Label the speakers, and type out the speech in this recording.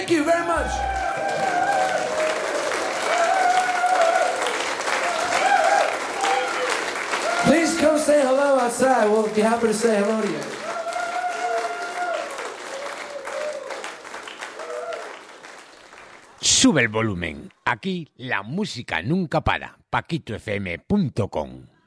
Speaker 1: Thank you very much. Please come say hello outside. We'll be happy to say hello to you.
Speaker 2: Sube el volumen. Aquí la música nunca para. paquitofm.com